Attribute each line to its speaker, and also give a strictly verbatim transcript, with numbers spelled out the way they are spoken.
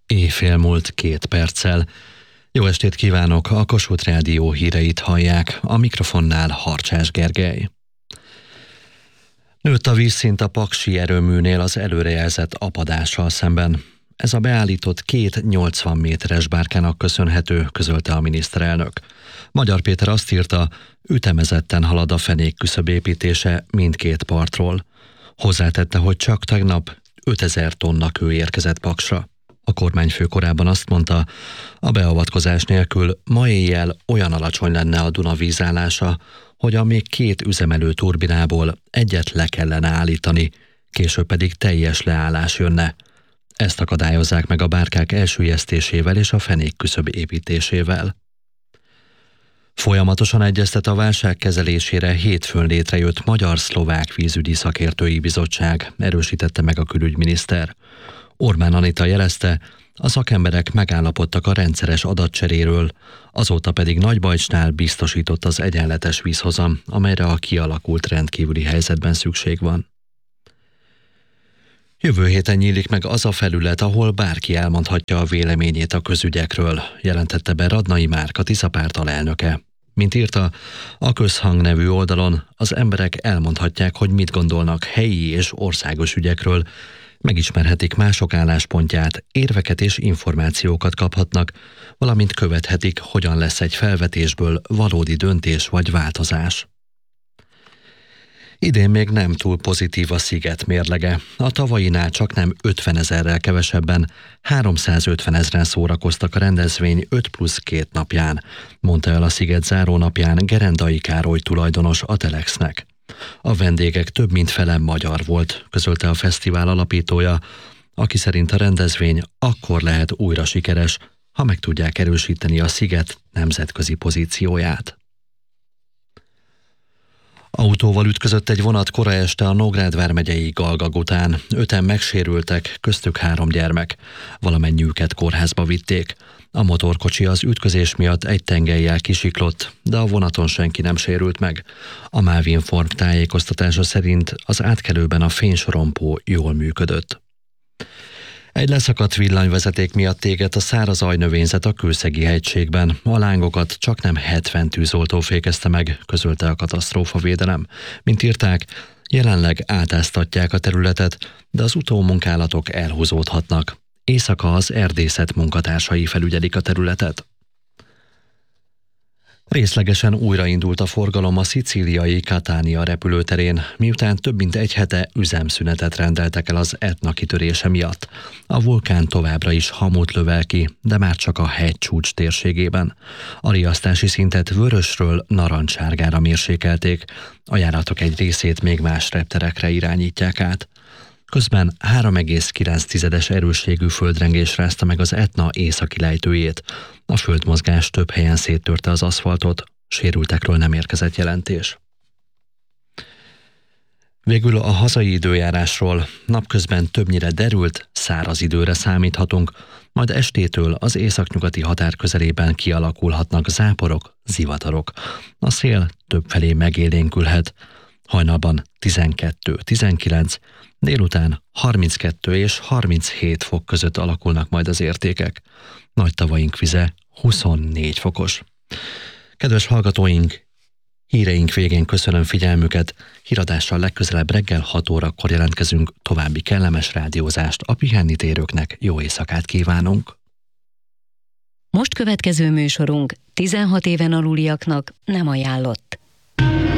Speaker 1: Éjfél múlt két perccel. Jó estét kívánok, a Kossuth Rádió híreit hallják, a mikrofonnál Harcsás Gergely. Nőtt a vízszint a paksi erőműnél az előrejelzett apadással szemben. Ez a beállított két nyolcvan méteres bárkának köszönhető, közölte a miniszterelnök. Magyar Péter azt írta, ütemezetten halad a fenék küszöb építése mindkét partról. Hozzátette, hogy csak tegnap ötezer tonna kő érkezett Paksra. A kormányfő korábban azt mondta, a beavatkozás nélkül ma éjjel olyan alacsony lenne a Duna vízállása, hogy a még két üzemelő turbinából egyet le kellene állítani, később pedig teljes leállás jönne. Ezt akadályozzák meg a bárkák elsüllyesztésével és a fenék küszöb építésével. Folyamatosan egyeztet a válság kezelésére hétfőn létrejött Magyar-Szlovák Vízügyi Szakértői Bizottság, erősítette meg a külügyminiszter. Orbán Anita jelezte, a szakemberek megállapodtak a rendszeres adatcseréről, azóta pedig Nagybajcsnál biztosított az egyenletes vízhozam, amelyre a kialakult rendkívüli helyzetben szükség van. Jövő héten nyílik meg az a felület, ahol bárki elmondhatja a véleményét a közügyekről, jelentette be Radnai Márk, a Tisza párt alelnöke. Mint írta, a Közhang nevű oldalon az emberek elmondhatják, hogy mit gondolnak helyi és országos ügyekről, megismerhetik mások álláspontját, érveket és információkat kaphatnak, valamint követhetik, hogyan lesz egy felvetésből valódi döntés vagy változás. Idén még nem túl pozitív a Sziget mérlege. A tavainál csak nem ötvenezerrel kevesebben, háromszázötven ezren szórakoztak a rendezvény öt plusz két napján, mondta el a Sziget zárónapján Gerendai Károly tulajdonos a Telexnek. A vendégek több mint fele magyar volt, közölte a fesztivál alapítója, aki szerint a rendezvény akkor lehet újra sikeres, ha meg tudják erősíteni a Sziget nemzetközi pozícióját. Autóval ütközött egy vonat kora este a Nógrád vármegyei Galgag után. Öten megsérültek, köztük három gyermek. Valamennyiüket kórházba vitték. A motorkocsi az ütközés miatt egy tengellyel kisiklott, de a vonaton senki nem sérült meg. A Mávinform tájékoztatása szerint az átkelőben a fénysorompó jól működött. Egy leszakadt villanyvezeték miatt égett a száraz ajnövényzet a Kőszegi hegységben. A lángokat csaknem hetven tűzoltó fékezte meg, közölte a katasztrófavédelem. Mint írták, jelenleg átáztatják a területet, de az utómunkálatok elhúzódhatnak. Éjszaka az erdészet munkatársai felügyelik a területet. Részlegesen újraindult a forgalom a szicíliai Catania repülőterén, miután több mint egy hete üzemszünetet rendeltek el az Etna kitörése miatt. A vulkán továbbra is hamut lövel ki, de már csak a hegycsúcs térségében. A riasztási szintet vörösről narancssárgára mérsékelték, a járatok egy részét még más repterekre irányítják át. Közben három egész kilenc erősségű földrengés rázta meg az Etna északi lejtőjét. A földmozgás több helyen széttörte az aszfaltot, sérültekről nem érkezett jelentés. Végül a hazai időjárásról. Napközben többnyire derült, száraz időre számíthatunk, majd estétől az északnyugati határ közelében kialakulhatnak záporok, zivatarok. A szél többfelé megélénkülhet. Hajnalban tizenkettő tizenkilenc, délután harminckettő és harminchét fok között alakulnak majd az értékek. Nagy tavaink vize huszonnégy fokos. Kedves hallgatóink, híreink végén köszönöm figyelmüket, híradással legközelebb reggel hat órakor jelentkezünk, további kellemes rádiózást, a pihenni térőknek jó éjszakát kívánunk.
Speaker 2: Most következő műsorunk tizenhat éven aluliaknak nem ajánlott.